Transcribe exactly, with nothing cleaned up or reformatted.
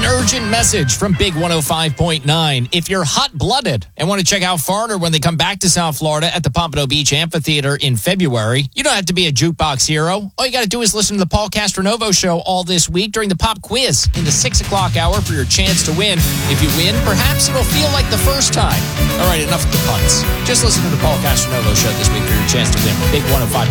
An urgent message from Big one oh five point nine. If you're hot-blooded and want to check out Foreigner when they come back to South Florida at the Pompano Beach Amphitheater in February, you don't have to be a jukebox hero. All you got to do is listen to the Paul Castronovo Show all this week during the pop quiz in the six o'clock hour for your chance to win. If you win, perhaps it'll feel like the first time. All right, enough of the puns. Just listen to the Paul Castronovo Show this week for your chance to win. Big one oh five point nine.